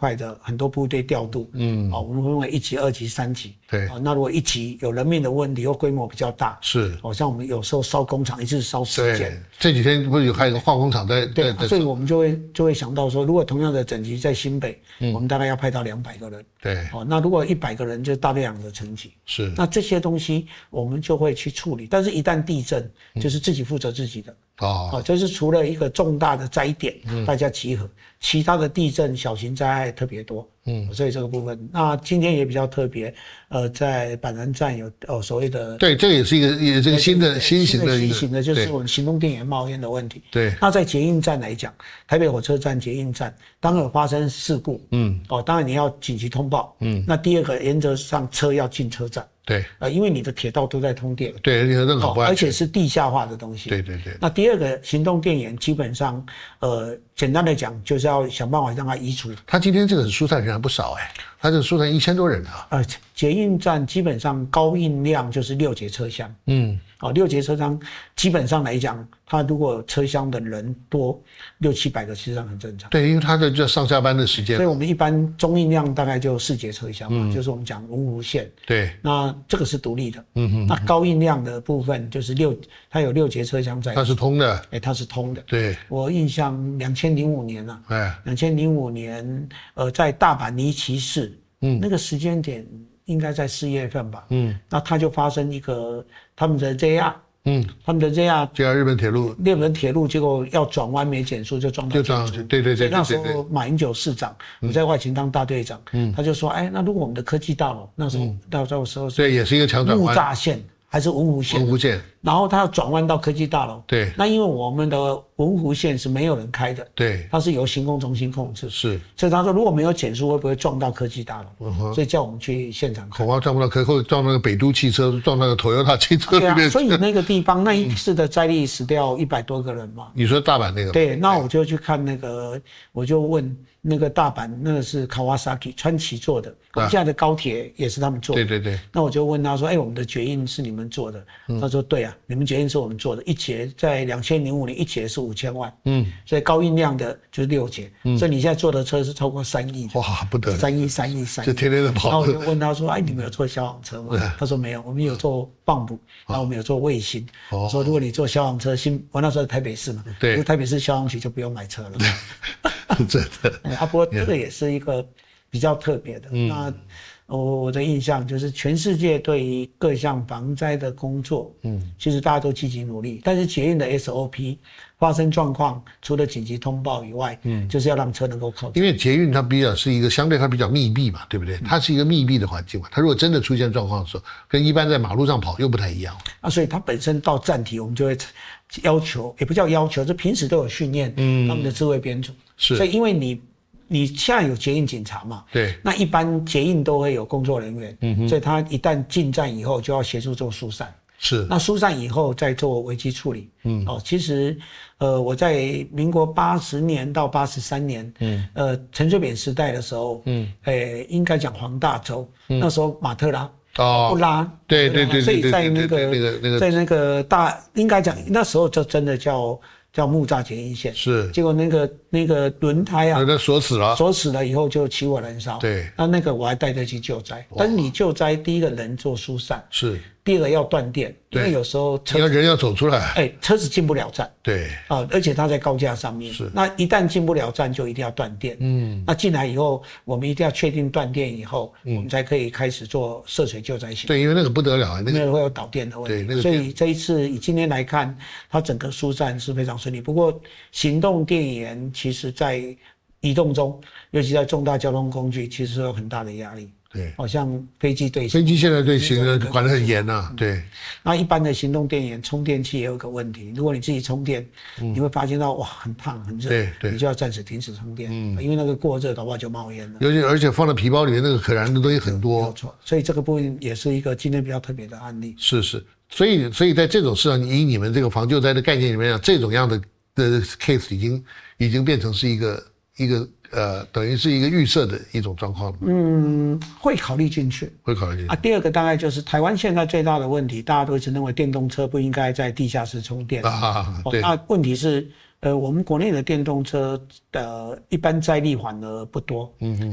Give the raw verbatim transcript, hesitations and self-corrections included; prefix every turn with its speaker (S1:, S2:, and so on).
S1: 快的很多部队调度，嗯，哦，我们分为一级、二级、三级，
S2: 对，
S1: 哦，那如果一级有人命的问题或规模比较大，
S2: 是，
S1: 哦，像我们有时候烧工厂一次烧十间，
S2: 这几天不是有还有个化工厂在，
S1: 对，
S2: 在
S1: 所以我们就会就会想到说，如果同样的等级在新北，嗯，我们大概要派到两百个人，
S2: 对，
S1: 哦，那如果一百个人就是大队长的层级，
S2: 是，
S1: 那这些东西我们就会去处理，但是一旦地震，就是自己负责自己的。哦，哦，就是除了一个重大的灾点，嗯，大家集合，其他的地震小型灾害特别多，嗯，所以这个部分，那今天也比较特别，呃，在板南站有哦所谓的，
S2: 对，这个也是一个也这个新的新型的
S1: 新型的，就是我们行动电源冒烟的问题。
S2: 对，
S1: 那在捷运站来讲，台北火车站捷运站，当有发生事故，嗯，哦，当然你要紧急通报，嗯，那第二个原则上车要进车站。
S2: 对，
S1: 呃，因为你的铁道都在通电，
S2: 对，你的任何不安全，
S1: 哦，而且是地下化的东西。
S2: 对对对。
S1: 那第二个行动电源，基本上，呃，简单的讲，就是要想办法让它移除。
S2: 他今天这个疏散人还不少哎，他这个疏散一千多人啊。
S1: 呃，捷运站基本上高运量就是六节车厢，嗯，哦，六节车厢基本上来讲，它如果车厢的人多六七百个，其实上很正常。
S2: 对，因为它的这上下班的时间，
S1: 所以我们一般中运量大概就四节车厢嘛，嗯，就是我们讲文湖线。
S2: 对，
S1: 那这个是独立的，嗯哼，那高运量的部分就是六，它有六节车厢在，
S2: 它是通的，
S1: 哎，它是通的。
S2: 对，
S1: 我印象两千零五年啊，
S2: 哎，
S1: 两千零五年，呃，在大阪尼奇市，嗯，那个时间点应该在四月份吧，嗯，那它就发生一个他们的 J R。嗯，他们的 J R
S2: J R 日本铁路，
S1: 日本铁路结果要转弯没减速就撞到建筑，
S2: 对对对，
S1: 那时候马英九市长，我在外勤当大队长，嗯，他就说，哎，那如果我们的科技大楼那时候到这个时候，
S2: 对，也是一个强转弯，
S1: 木栅线还是文湖线，
S2: 文湖线，
S1: 然后他要转弯到科技大楼，
S2: 对，
S1: 那因为我们的文湖线是没有人开的，
S2: 对，
S1: 它是由行控中心控制，
S2: 是，
S1: 所以他说如果没有减速会不会撞到科技大楼，嗯，所以叫我们去现场看，
S2: 恐怕撞不到，可会撞那个北都汽车，撞那个 Toyota 汽车里面，
S1: 对啊，所以那个地方那一次的灾力死掉一百多个人嘛，
S2: 你说大阪那个，
S1: 对，那我就去看那个，我就问那个大阪那个是 Kawasaki 川崎做的，我们现在的高铁也是他们做的，
S2: 对对对，
S1: 那我就问他说，哎，我们的捷运是你们做的，他说对啊，你们捷运是我们做的，一节在两千零五年一节是五千万，嗯，所以高运量的就是六节，嗯，所以你现在坐的车是超过三亿的，
S2: 哇，不得了，
S1: 三亿三亿三亿，
S2: 就天天的跑。
S1: 然后我就问他说，哎，你们有坐消防车吗？他说没有，我们有坐棒补，然后我们有坐卫星。我说如果你坐消防车，新我那时候在台北市嘛，
S2: 对，
S1: 台北市消防局就不用买车了。
S2: 真的，
S1: 啊，不过这个也是一个比较特别的。那我我的印象就是，全世界对于各项防灾的工作，嗯，其实大家都积极努力，但是捷运的 S O P 发生状况，除了紧急通报以外，嗯，就是要让车能够靠近。
S2: 因为捷运它比较是一个相对它比较密闭嘛，对不对？它是一个密闭的环境嘛，它如果真的出现状况的时候，跟一般在马路上跑又不太一样。
S1: 啊，所以它本身到站体，我们就会要求，也不叫要求，这平时都有训练，嗯，他们的智慧编组。是，所以因为你。你现在有捷运警察嘛？
S2: 对，
S1: 那一般捷运都会有工作人员，嗯，所以他一旦进站以后就要协助做疏散。
S2: 是，
S1: 那疏散以后再做危机处理。嗯，哦，其实，呃，我在民国八十年到八十三年，嗯，呃，陈水扁时代的时候，嗯，诶，应该讲黄大洲，嗯，那时候马特拉。哦，不拉，
S2: 对对对，
S1: 所以在那个
S2: 那个那个，
S1: 在那个大，应该讲那时候就真的叫叫木栅捷运线，
S2: 是，
S1: 结果那个那个轮胎啊，
S2: 那锁死了，
S1: 锁死了以后就起火燃烧，
S2: 对，
S1: 那那个我还带着去救灾，但是你救灾第一个人做疏散，
S2: 是，
S1: 第二个要断电，因为有时候
S2: 车你要人要走出来，
S1: 哎，车子进不了站，
S2: 对，
S1: 啊，而且它在高架上面，
S2: 是，
S1: 那一旦进不了站就一定要断电，嗯，那进来以后我们一定要确定断电以后，嗯，我们才可以开始做涉水救灾行动，
S2: 对，因为那个不得了，那个
S1: 会有导电的问题，
S2: 对，那个，
S1: 所以这一次以今天来看，它整个疏散是非常顺利，不过行动电源其实在移动中，尤其在重大交通工具，其实有很大的压力。对，好像飞机对
S2: 飞机现在对行人管得很严呐、啊嗯。对，
S1: 那一般的行动电源充电器也有个问题，如果你自己充电，嗯、你会发现到哇很烫很热，
S2: 对对，
S1: 你就要暂时停止充电，嗯，因为那个过热的话就冒烟了。
S2: 尤其而且放在皮包里面那个可燃的东西很多，
S1: 没有错。所以这个部分也是一个今天比较特别的案例。
S2: 是是，所以所以在这种市场，以你们这个防救灾的概念里面讲，这种样的的 case 已经已经变成是一个一个。呃，等于是一个预设的一种状况。
S1: 嗯，会考虑进去，
S2: 会考虑进去
S1: 啊。第二个大概就是台湾现在最大的问题，大家都一直认为电动车不应该在地下室充电
S2: 啊。对，
S1: 那问题是，呃，我们国内的电动车的一般载力反而不多。嗯哼。